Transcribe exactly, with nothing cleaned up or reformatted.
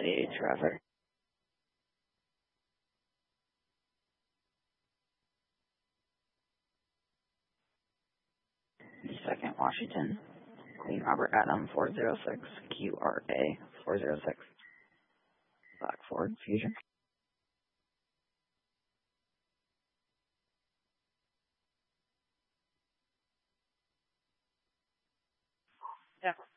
Fidelity Trevor. Second Washington, Queen Robert Adam four zero six, Q R A four zero six, Black Ford Fusion. Yeah.